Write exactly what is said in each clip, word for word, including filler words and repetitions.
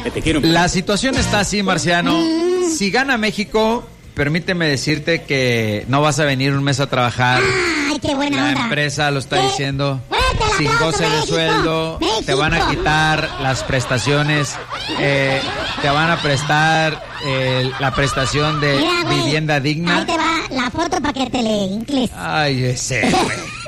Que te quiero. La situación está así, Marciano. Mm. Si gana México, permíteme decirte que no vas a venir un mes a trabajar. Ay, qué buena La onda. empresa lo está ¿Qué? diciendo. Fuerte el Sin aplauso, goce de México. sueldo, México. te van a quitar las prestaciones, eh, te van a prestar eh, la prestación de Mira, güey, vivienda digna. ahí te va la foto para que te le incles. Ay, ese güey.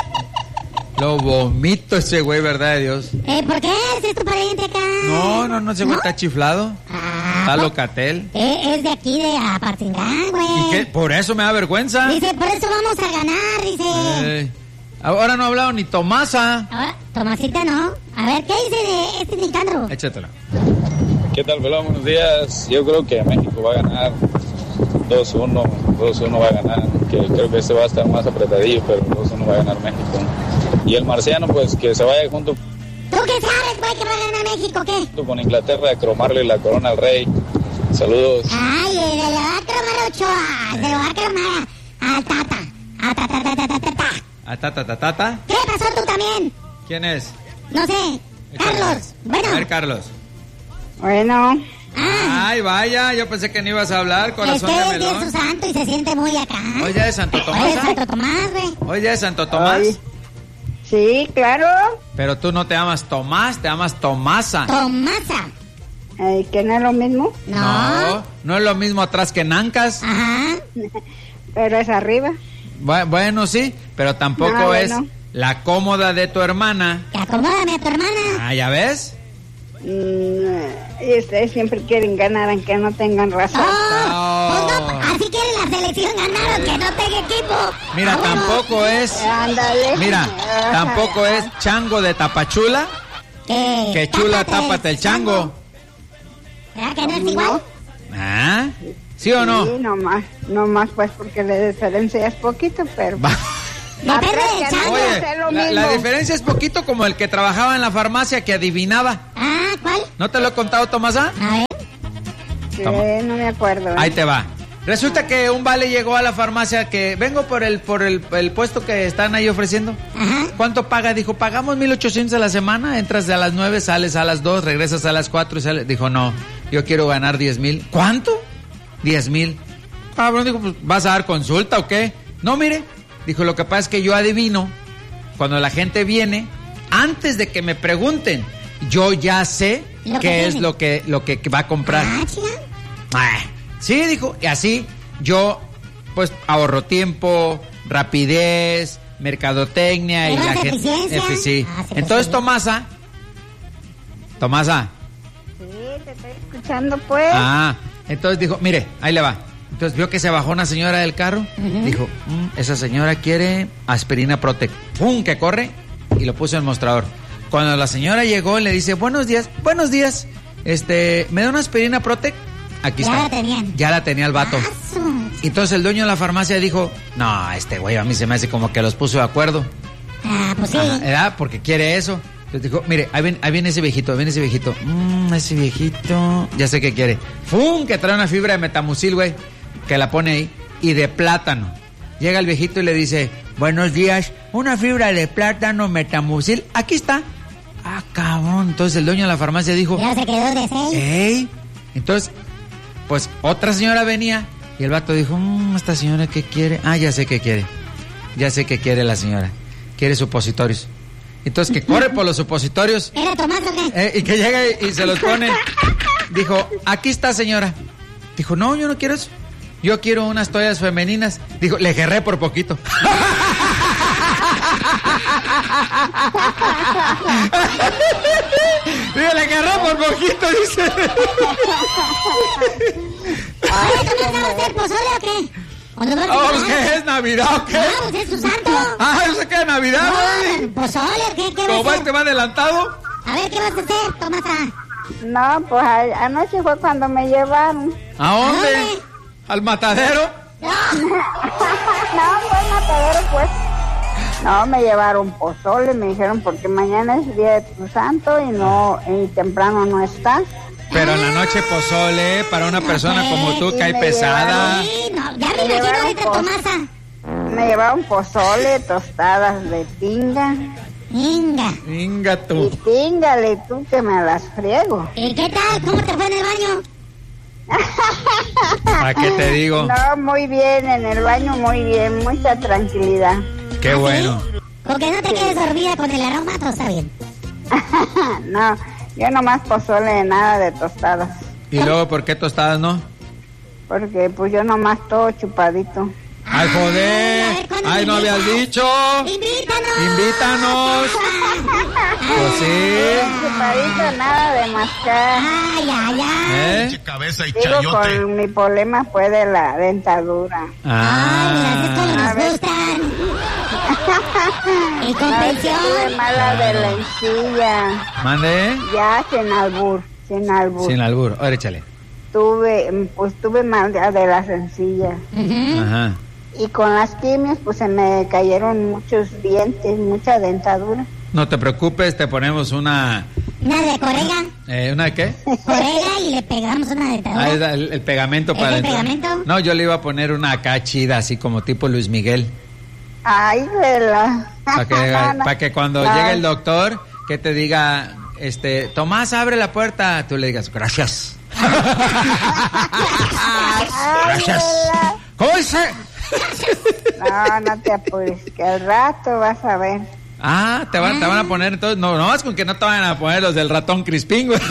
Lo vomito ese güey, ¿verdad de Dios? Eh, ¿por qué? ¿Es tu pariente acá? No, no, no, ese güey ¿No? está chiflado. Ah, Está pues, locatel. eh, es de aquí, de Apatzingán, güey. ¿Y qué? Por eso me da vergüenza. Dice, por eso vamos a ganar, dice. Eh, ahora no ha hablado ni Tomasa. Ahora, Tomasita, ¿no? A ver, ¿qué dice de este Nicandro? Échatela. ¿Qué tal, Pelón? Buenos días. Yo creo que México va a ganar dos uno. dos uno va a ganar. Que creo que este va a estar más apretadillo, pero dos uno va a ganar México. Y el marciano, pues que se vaya junto, ¿Tú qué sabes, güey, que va a ganar México, qué? junto con Inglaterra a cromarle la corona al rey. Saludos. Ay, le, le va a cromar a Ochoa. Se lo va a cromar a- al Tata. A Tata, Tata, Tata, Tata. ¿A tata, tata, tata? ¿Qué pasó tú también? ¿Quién es? No sé. Échale. Carlos. Bueno. A ver, Carlos. Bueno, Ah, Ay, vaya, yo pensé que no ibas a hablar, es corazón que de es Dios melón. su santo y se siente muy acá. Hoy ya es Santo Hoy Tomás. es Santo Tomás, güey. Hoy ya es Santo Tomás. Ay. sí, claro. Pero tú no te llamas Tomás, te llamas Tomasa. Tomasa. Ay, que no es lo mismo, No. No, no es lo mismo atrás que Nancas. Ajá. pero es arriba. Bu- Bueno, sí, pero tampoco Ah, es bueno. la cómoda de tu hermana. Que acomódame a tu hermana. Ah, ¿ya ves? Mm, y ustedes siempre quieren ganar aunque no tengan razón. No. No. Pues no, así quiere la selección ganar, que no tenga equipo. Mira, Ah, bueno. tampoco es... Ándale. Mira, Ajá. tampoco es chango de tapachula. Que, Que chula, tápate el chango. ¿Verdad que no es igual? ¿Ah? ¿Sí o no? Sí, nomás, nomás pues porque la diferencia es poquito, pero... Va. Depende Atrás del que no chango. voy a Oye, hacer lo la, la mismo. diferencia es poquito como el que trabajaba en la farmacia que adivinaba. Ah, ¿cuál? ¿No te lo he contado, Tomasa? A ver. Sí, Toma. no me acuerdo. ¿eh? Ahí te va. Resulta que un vale llegó a la farmacia que vengo por el por el, el puesto que están ahí ofreciendo. Ajá. ¿Cuánto paga? Dijo, pagamos mil ochocientos a la semana, entras a las nueve, sales a las dos, regresas a las cuatro y sales. Dijo, no, yo quiero ganar diez mil. ¿Cuánto? diez mil. Cabrón, dijo, pues, ¿vas a dar consulta o qué? No, mire. Dijo, lo que pasa es que yo adivino cuando la gente viene, antes de que me pregunten, yo ya sé Lo que qué es tiene. lo que, lo que va a comprar. Ah, chica. Ah, sí, dijo, y así yo pues ahorro tiempo, rapidez, mercadotecnia y ¿Llevas la gente... eficiencia? Efi- sí. Ah, sí, Entonces, sí. Tomasa, Tomasa, Sí, te estoy escuchando pues. ah, entonces dijo, mire, ahí le va. Entonces vio que se bajó una señora del carro, Ujú. dijo, "Mm, esa señora quiere aspirina Protec". ¡Pum! Que corre y lo puso en el mostrador. Cuando la señora llegó, le dice, buenos días, buenos días, este, ¿me da una aspirina Protec? Aquí Ya está. la tenían. Ya la tenía el vato. Ah, su- Entonces el dueño de la farmacia dijo, no, este güey a mí se me hace como que los puso de acuerdo. Ah, pues sí. Ajá, ¿verdad? Porque quiere eso. Entonces dijo, mire, ahí viene, ahí viene ese viejito, ahí viene ese viejito. Mmm, ese viejito, ya sé qué quiere. ¡Fum! Que trae una fibra de metamucil, güey, que la pone ahí, y de plátano. Llega el viejito y le dice, buenos días, una fibra de plátano metamucil, aquí está. Ah, cabrón. Entonces el dueño de la farmacia dijo, Ya se quedó de seis. ¡ey! Entonces, pues otra señora venía y el vato dijo, mmm, ¿esta señora qué quiere? Ah, ya sé qué quiere. Ya sé qué quiere la señora. Quiere supositorios. Entonces que corre por los supositorios ¿Era Tomás o qué? eh, y que llega y, y se los pone. Dijo, aquí está señora. Dijo, no, yo no quiero eso. Yo quiero unas toallas femeninas. Dijo, le gerré por poquito. Digo, le gerré por poquito, dice. Oye, ¿Tomás va a hacer pozole o qué? ¿O nos va a Ah, pues, cenar? ¿qué es? ¿Navidad o qué? Ah, pues es su santo. Ah, yo sé que es Navidad, güey. No, pozole, ¿qué, qué va a ¿Cómo hacer? este va adelantado? A ver, ¿qué vas a hacer, Tomasa? No, pues a- anoche fue cuando me llevaron. ¿A dónde? dónde? ¿Al matadero? No, fue matadero pues. No, me llevaron pozole, me dijeron porque mañana es día de tu santo y no, y temprano no está. Pero en la noche pozole, para una persona como tú, y cae me pesada. Sí, no, ya me Me imagino llevaron ahorita poz- Tomasa. Me llevaron pozole, tostadas de tinga Inga. Inga Y tú. tíngale tú que me las friego. ¿Y qué tal? ¿Cómo te fue en el baño? ¿Para qué te digo? No, muy bien, en el baño muy bien, mucha tranquilidad. Qué bueno. Con que no te quedes dormida con el aroma, todo está bien. No, yo nomás pozole, nada de tostadas. ¿Y luego por qué tostadas no? Porque pues yo nomás todo chupadito. ¡Ay, joder! ¡Ay, no habías dicho! ¡Invítanos! ¡Invítanos! Pues sí. Chupadito, nada de mascar. ¡Ay, ay, ay! ¿Eh? Cabeza y Digo, chayote. con mi problema fue de la dentadura. ¡Ay, mira, así es como Ah. nos gustan! ¿Y con No, pensión? estuve mala de la encilla. Mande. Ya sin albur, sin albur. Sin albur. Ahora échale. Tuve, pues tuve mal de las encillas. Ujú. Ajá. Y con las quimios, pues se me cayeron muchos dientes, mucha dentadura. No te preocupes, te ponemos una... Una de corega, Eh, ¿Una qué? corega y le pegamos una Ah, dentadura. es el, el pegamento ¿Es para el adentro. pegamento? No, yo le iba a poner una acá chida, así como tipo Luis Miguel. Ay, de la... Para que, No, no. pa' que cuando No. llegue el doctor, que te diga, este, Tomás, abre la puerta. Tú le digas, gracias. Ay, Gracias. de la- ¿Cómo dice? No, no te apures, que al rato vas a ver. Ah, te van, te van a poner entonces. No, no, es con que no te van a poner los del ratón Crispín, güey.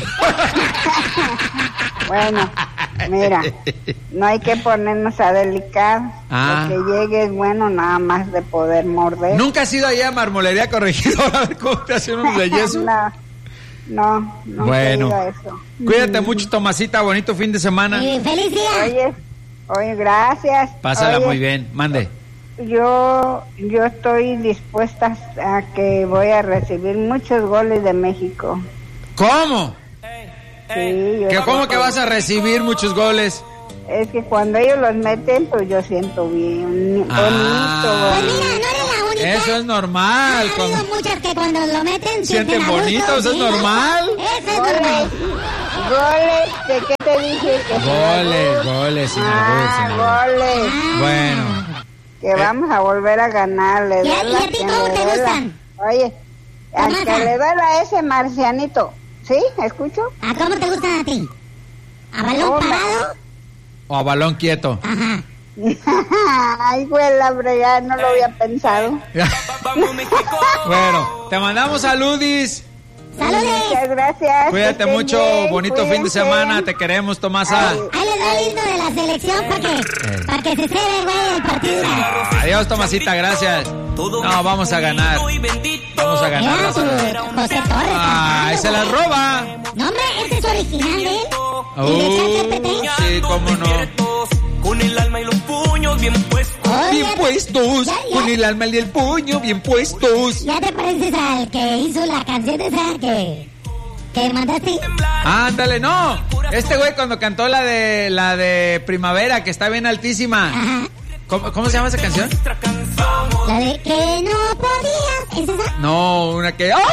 Bueno, mira, no hay que ponernos a delicar. Ah. Lo que llegue es bueno nada más de poder morder. ¿Nunca has ido ahí a Marmolería Corregidora a ver cómo te hacen unos de yeso? No, no, no Bueno. te digo eso. Cuídate mucho, Tomasita. Bonito fin de semana. Y feliz día. Oye, oye, gracias. Pásala Oye, muy bien. Mande. Yo, yo estoy dispuesta a que voy a recibir muchos goles de México. ¿Cómo? Sí, yo ¿Que ¿Cómo estoy- que vas a recibir muchos goles? Es que cuando ellos los meten, pues yo siento bien Ah. Pues bonito. mira, no eres la única. Eso es normal. Ha habido cuando- muchas que cuando lo meten Sienten a gusto, bonito, eso es sí. normal. Eso es Goles, normal. goles, ¿de qué te dije? Que Goles, goles, sin albur, sin albur. Ah, goles. Bueno. Que vamos a volver a ganarle. ¿Y a- y a ti cómo te gustan? Oye, al Tomasa. que le duela a ese marcianito. ¿Sí? ¿Escucho? ¿A cómo te gustan a ti? ¿A balón Hombre. parado? O a balón quieto. Ajá. Ay, güey, la brega, no lo había pensado. Bueno, te mandamos saludis. ¡Saludos! Muchas gracias. Cuídate que estén mucho. bien, Bonito fin de cuídense. semana. Te queremos, Tomasa. Ay. Ahí les da el himno de la selección para que, Eh. para que se cede, güey, el partido. Adiós, Tomasita. Gracias. No, vamos a ganar. Vamos a ganar. Mira, vas a ver. tu José Torres. Ay, se la cantando, roba. güey. No, hombre, este es original de él. Oh, y de ChatGPT. sí, cómo no. Con el alma y los puños bien puestos. Oye, Bien puestos. ya, ya. Con el alma y el puño, bien puestos. Ya te pareces al que hizo la canción esa que, que mandaste. Ándale, no. Este güey cuando cantó la de la de Primavera, que está bien altísima. Ajá. ¿Cómo, cómo se llama esa canción? La de que no podías. ¿Es esa? No, una que. ¡Oh!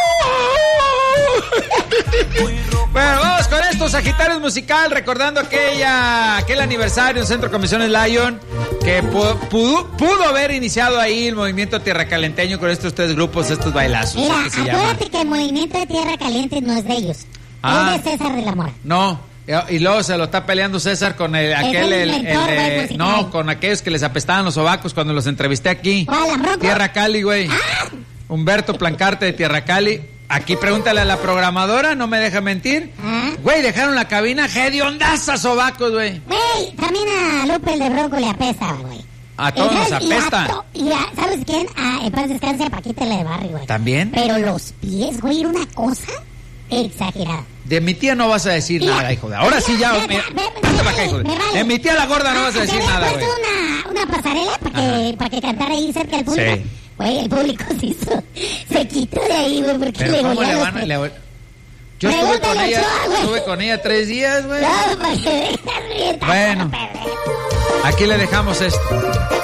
Bueno, vamos con esto, Sagitarios Musical, recordando aquella, aquel aniversario en Centro Convenciones Lion, que pu- pudo, pudo haber iniciado ahí el movimiento tierracalenteño con estos tres grupos, estos bailazos. Mira, que se llaman. acuérdate que el movimiento de Tierra Caliente no es de ellos. Ah. Es de César de la Mora. No, y luego se lo está peleando César con el, aquel, el el, inventor, el, güey, eh, musical. no, con aquellos que les apestaban los sobacos cuando los entrevisté aquí. ¿Cuál, Ambroco? Tierra Cali, güey. Ah. Humberto Plancarte de Tierra Cali. Aquí pregúntale a la programadora, no me deja mentir. Ah. Güey, dejaron la cabina hediondaza sobacos, güey. Güey, también a Lupe el de Bronco le apesta, güey. A todos Y nos sabes- y a apesta. to- Y a, ¿sabes quién? A, en paz descanse a Paquita la de Barrio, güey. ¿También? Pero los pies, güey, era una cosa exagerada. De mi tía no vas a decir Mira, nada, hijo de... Ahora sí ya... mira, mira, ve- ve- vete me para acá, hijo de... vale, me vale. De mi tía la gorda no vas a Ah, decir te había nada, güey. puesto una, una pasarela para que, para que cantara ahí cerca del público. Sí. Güey, el público se hizo, se quitó de ahí, güey, porque Pero le ¿cómo volía le los van a...? pies. le- Yo estuve con Pregúntale a ella, Ochoa, güey. estuve con ella tres días, güey. No, para que veas, bien, Bueno. perder. Aquí le dejamos esto.